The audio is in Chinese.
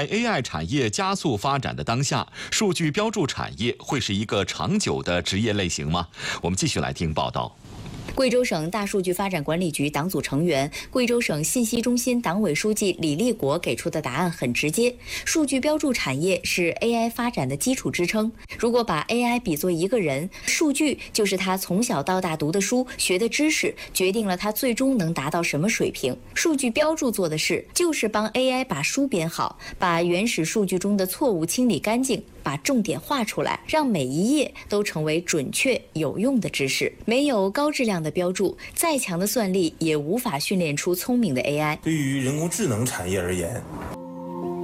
在 AI 产业加速发展的当下，数据标注产业会是一个长久的职业类型吗？我们继续来听报道。 贵州省大数据发展管理局党组成员、贵州省信息中心党委书记李立国给出的答案很直接：数据标注产业是 AI 发展的基础支撑。如果把 AI 比作一个人，数据就是他从小到大读的书、学的知识，决定了他最终能达到什么水平。数据标注做的事就是帮 AI 把书编好，把原始数据中的错误清理干净，把重点画出来，让每一页都成为准确有用的知识。没有高质量的标注，再强的算力也无法训练出聪明的 AI。 对于人工智能产业而言，